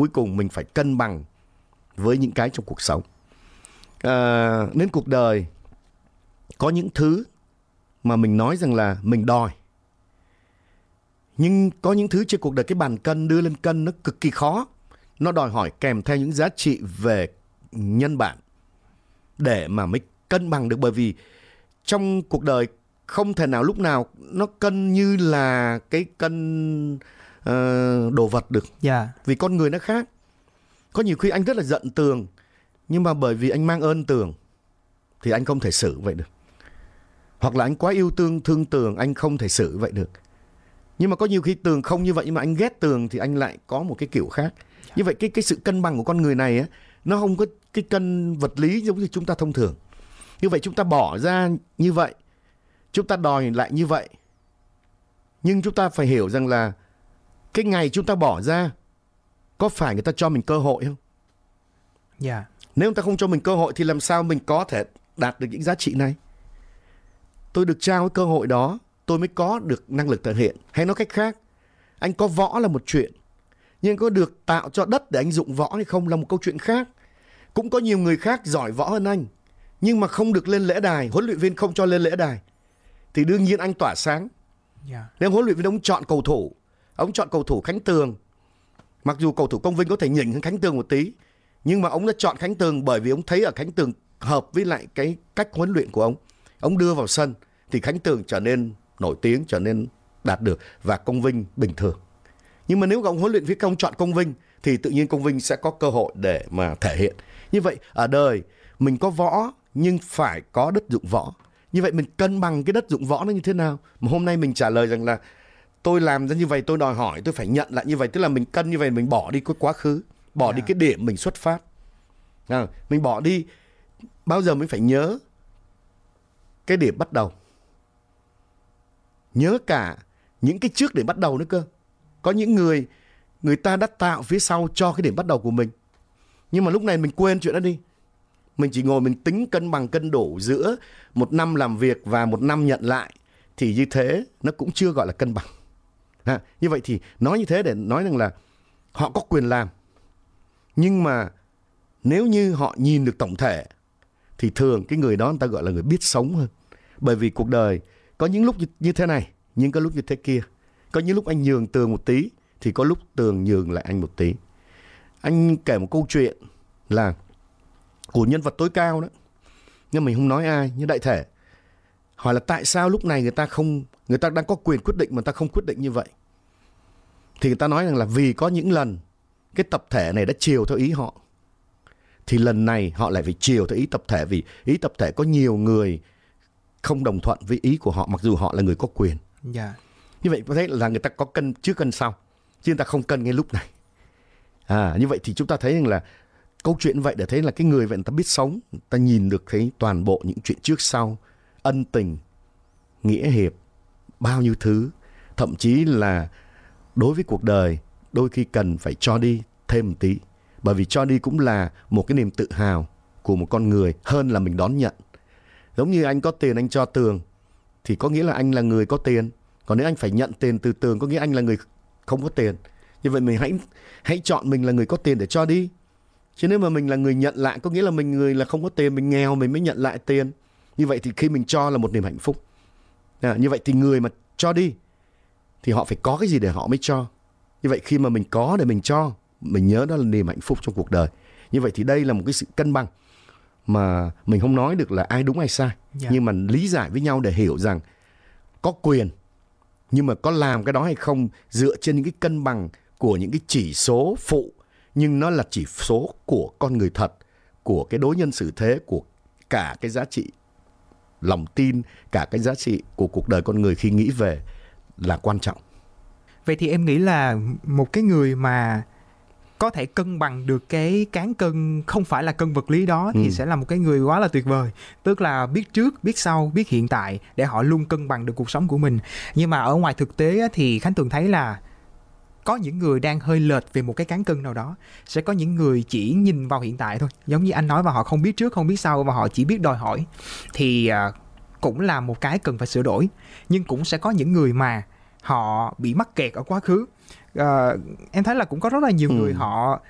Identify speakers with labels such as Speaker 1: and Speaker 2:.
Speaker 1: cuối cùng mình phải cân bằng với những cái trong cuộc sống. Nên cuộc đời có những thứ mà mình nói rằng là mình đòi, nhưng có những thứ trên cuộc đời cái bàn cân đưa lên cân nó cực kỳ khó. Nó đòi hỏi kèm theo những giá trị về nhân bản để mà mới cân bằng được. Bởi vì trong cuộc đời không thể nào lúc nào nó cân như là cái cân đồ vật được. Vì con người nó khác. Có nhiều khi anh rất là giận Tường, nhưng mà bởi vì anh mang ơn Tường thì anh không thể xử vậy được. Hoặc là anh quá yêu thương Tường, anh không thể xử vậy được. Nhưng mà có nhiều khi Tường không như vậy, nhưng mà anh ghét Tường thì anh lại có một cái kiểu khác. Như vậy cái sự cân bằng của con người này á, nó không có cái cân vật lý giống như chúng ta thông thường. Như vậy chúng ta bỏ ra như vậy, chúng ta đòi lại như vậy. Nhưng chúng ta phải hiểu rằng là cái ngày chúng ta bỏ ra, có phải người ta cho mình cơ hội không? Nếu người ta không cho mình cơ hội thì làm sao mình có thể đạt được những giá trị này? Tôi được trao cái cơ hội đó, tôi mới có được năng lực thể hiện. Hay nói cách khác, anh có võ là một chuyện, nhưng có được tạo cho đất để anh dụng võ hay không là một câu chuyện khác. Cũng có nhiều người khác giỏi võ hơn anh, nhưng mà không được lên lễ đài, huấn luyện viên không cho lên lễ đài, thì đương nhiên anh tỏa sáng. Nếu huấn luyện viên ông chọn cầu thủ Khánh Tường, mặc dù cầu thủ Công Vinh có thể nhỉnh hơn Khánh Tường một tí, nhưng mà ông đã chọn Khánh Tường bởi vì ông thấy ở Khánh Tường hợp với lại cái cách huấn luyện của ông. Ông đưa vào sân thì Khánh Tường trở nên nổi tiếng, trở nên đạt được, và Công Vinh bình thường. Nhưng mà nếu ông huấn luyện viên không chọn Công Vinh thì tự nhiên Công Vinh sẽ có cơ hội để mà thể hiện. Như vậy ở đời mình có võ nhưng phải có đất dụng võ. Như vậy mình cân bằng cái đất dụng võ nó như thế nào? Mà hôm nay mình trả lời rằng là tôi làm ra như vậy, tôi đòi hỏi tôi phải nhận lại như vậy. Tức là mình cân như vậy, mình bỏ đi cái quá khứ, bỏ đi cái điểm mình xuất phát. Mình bỏ đi, bao giờ mình phải nhớ cái điểm bắt đầu, nhớ cả những cái trước điểm bắt đầu nữa cơ. Có những người ta đã tạo phía sau cho cái điểm bắt đầu của mình, nhưng mà lúc này mình quên chuyện đó đi. Mình chỉ ngồi mình tính cân bằng cân đủ giữa một năm làm việc và một năm nhận lại, thì như thế nó cũng chưa gọi là cân bằng. Như vậy thì nói như thế để nói rằng là họ có quyền làm, nhưng mà nếu như họ nhìn được tổng thể thì thường cái người đó người ta gọi là người biết sống hơn. Bởi vì cuộc đời có những lúc như thế này, nhưng có lúc như thế kia. Có những lúc anh nhường Tường một tí, thì có lúc Tường nhường lại anh một tí. Anh kể một câu chuyện là của nhân vật tối cao đó, nhưng mình không nói ai, như đại thể. Hỏi là tại sao lúc này người ta đang có quyền quyết định mà người ta không quyết định như vậy. Thì người ta nói rằng là vì có những lần cái tập thể này đã chiều theo ý họ, thì lần này họ lại phải chiều theo ý tập thể, vì ý tập thể có nhiều người không đồng thuận với ý của họ, mặc dù họ là người có quyền. Như vậy có thể là người ta có cân trước cân sau, chứ người ta không cân ngay lúc này. Như vậy thì chúng ta thấy rằng là câu chuyện vậy để thấy là cái người vậy người ta biết sống, người ta nhìn được thấy toàn bộ những chuyện trước sau, ân tình, nghĩa hiệp, bao nhiêu thứ. Thậm chí là đối với cuộc đời đôi khi cần phải cho đi thêm một tí, bởi vì cho đi cũng là một cái niềm tự hào của một con người hơn là mình đón nhận. Giống như anh có tiền anh cho Tường thì có nghĩa là anh là người có tiền, còn nếu anh phải nhận tiền từ Tường có nghĩa anh là người không có tiền. Như vậy mình hãy chọn mình là người có tiền để cho đi. Chứ nếu mà mình là người nhận lại có nghĩa là mình người là không có tiền, mình nghèo mình mới nhận lại tiền. Như vậy thì khi mình cho là một niềm hạnh phúc. Như vậy thì người mà cho đi thì họ phải có cái gì để họ mới cho. Như vậy khi mà mình có để mình cho, mình nhớ đó là niềm hạnh phúc trong cuộc đời. Như vậy thì đây là một cái sự cân bằng mà mình không nói được là ai đúng ai sai, nhưng mà lý giải với nhau để hiểu rằng có quyền, nhưng mà có làm cái đó hay không dựa trên những cái cân bằng của những cái chỉ số phụ, nhưng nó là chỉ số của con người thật, của cái đối nhân xử thế, của cả cái giá trị lòng tin, cả cái giá trị của cuộc đời con người khi nghĩ về là quan trọng.
Speaker 2: Vậy thì em nghĩ là một cái người mà có thể cân bằng được cái cán cân không phải là cân vật lý đó thì sẽ là một cái người quá là tuyệt vời. Tức là biết trước, biết sau, biết hiện tại để họ luôn cân bằng được cuộc sống của mình. Nhưng mà ở ngoài thực tế thì Khánh Tường thấy là có những người đang hơi lệch về một cái cán cân nào đó. Sẽ có những người chỉ nhìn vào hiện tại thôi, giống như anh nói, và họ không biết trước, không biết sau, và họ chỉ biết đòi hỏi. Thì cũng là một cái cần phải sửa đổi. Nhưng cũng sẽ có những người mà họ bị mắc kẹt ở quá khứ. Em thấy là cũng có rất là nhiều người họ